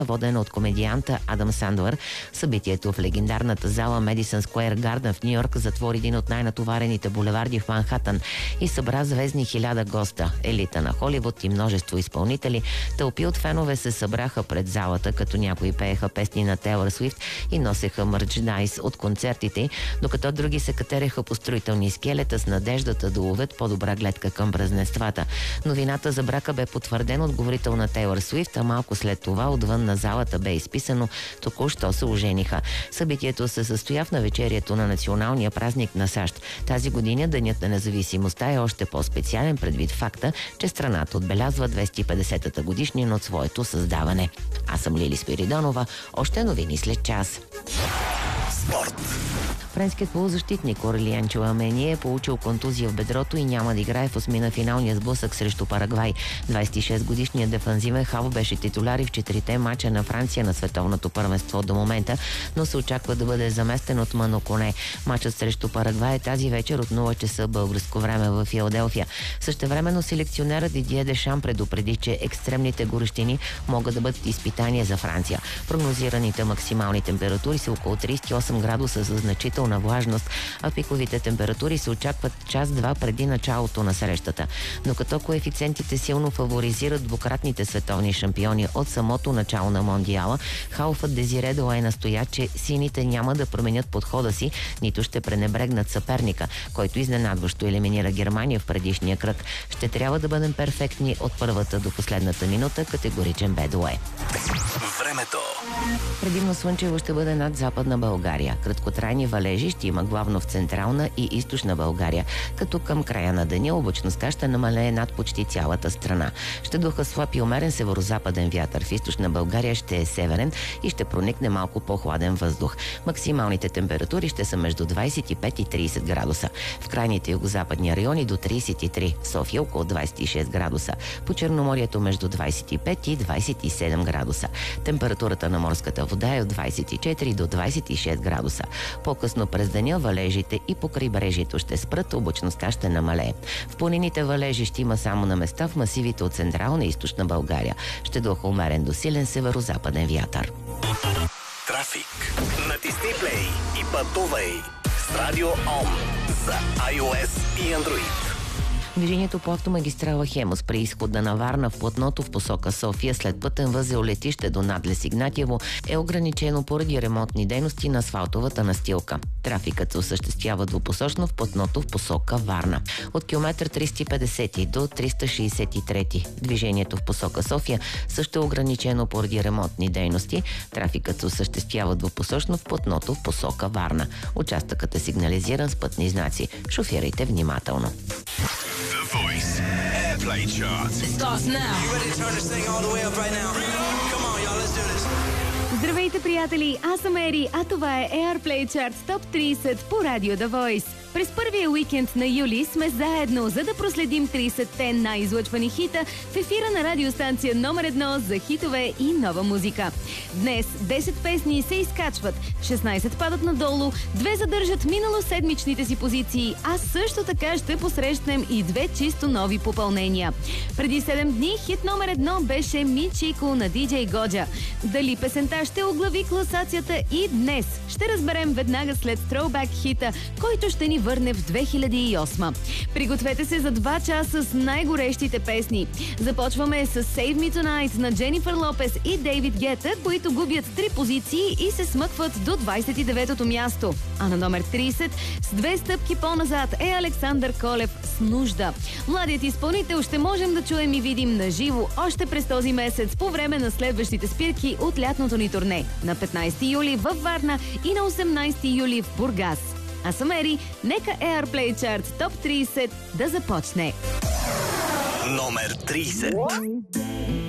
водена от комедианта Адам Сандлър. Събитието в легендарната зала Медисън Скуер Гарден в Нью-Йорк затвори един от най-натоварените булеварди в Манхатън и събра звездни 1000 госта. Елита на Холивуд и множество изпълнители. Тълпи от фенове се събраха пред залата, като някои пееха песни на Тейлър Суифт и носеха мърчдайз от концертите, докато други се катереха по строителни скелета с надеждата да уловят по-добра гледка към празненствата. Новината за брака бе потвърдена от говорител на Тейлър Суифт, а малко след това отвън на залата бе изписано: току-що се ожениха. Събитието се състоя в навечерието на националния празник на САЩ. Тази година Денят на независимостта е още по-специален предвид факта, че страната отбелязва 250-та годишнина от своето създаване. Аз съм Лили Спиридонова. Още новини след час. Спорт. Френският полузащитник Орелиан Чуамени е получил контузия в бедрото и няма да играе в осмина-финалния сблъсък срещу Парагвай. 26-годишният дефанзивен халф беше титуляр и в 4-те мача на Франция на световното първенство до момента, но се очаква да бъде заместен от Мано Коне. Мачът срещу Парагвай е тази вечер от 0 часа българско време в Филаделфия. Същевременно селекционерът Дидие Дешам предупреди, че екстремните горещини могат да бъдат изпитания за Франция. Прогнозираните максимални температури са около 38 градуса за значителна влажност, а пиковите температури се очакват час-два преди началото на срещата. Докато коефициентите силно фаворизират двукратните световни шампиони от самото начало на Мондиала, халфът Дезире Дуае настоя, че сините няма да променят подхода си, нито ще пренебрегнат съперника, който изненадващо елиминира Германия в предишния кръг. Ще трябва да бъдем перфектни от първата до последната минута, категоричен бе Дуае. Времето. Предимно слънчево ще бъде над Западна България. Краткотрайни валежи ще има главно в Централна и Източна България, като към края на деня облачността ще намалее над почти цялата страна. Ще духа слаб и умерен северозападен вятър. В Източна България ще е северен и ще проникне малко по-хладен въздух. Максималните температури ще са между 25 и 30 градуса. В крайните югозападни райони до 33. В София около 26 градуса. По Черноморието между 25 и 27 градуса. Температурата на морската вода е от 24 до 26 градуса. По-късно през деня валежите и по крайбрежието ще спрат, облачността ще намалее. В планините валежи ще има само на места в масивите от Централна и Източна България. Ще духа умерен до силен северозападен вятър. Трафик. Натисни плей и пътувай с Радио Ом за iOS и Android. Движението по автомагистрала Хемус при изхода на Варна в платното в посока София след пътен възел летище до надлез Игнатиево е ограничено поради ремонтни дейности на асфалтовата настилка. Трафикът се осъществява двупосочно в платното в посока Варна. От километър 350 до 363 движението в посока София също е ограничено поради ремонтни дейности. Трафикът се осъществява двупосочно в платното в посока Варна. Участъкът е сигнализиран с пътни знаци. Шофирайте внимателно. The Voice Airplay Chart. It starts now. You ready to turn this thing all the way up right now? Come on, y'all, let's do this. Здравейте, приятели! Аз съм Ери, а това е Airplay Chart Top 30 по Радио The Voice. През първия уикенд на юли сме заедно, за да проследим 30-те най-излъчвани хита в ефира на радиостанция номер 1 за хитове и нова музика. Днес 10 песни се изкачват, 16 падат надолу, 2 задържат миналоседмичните си позиции, а също така ще посрещнем и 2 чисто нови попълнения. Преди 7 дни хит номер 1 беше Мичико на DJ Годжа. Дали песента ще оглави класацията и днес ще разберем веднага след Throwback хита, който ще ни върне в 2008. Пригответе се за 2 часа с най-горещите песни. Започваме с Save Me Tonight на Дженифър Лопес и Дейвид Гета, които губят 3 позиции и се смъкват до 29-то място. А на номер 30 с 2 стъпки по-назад е Александър Колев с Нужда. Младият изпълнител ще можем да чуем и видим на живо още през този месец по време на следващите спирки от лятното ни турне. На 15 юли във Варна и на 18 юли в Бургас. Аз съм Ери, нека Airplay Chart Top 30 да започне. Номер 30.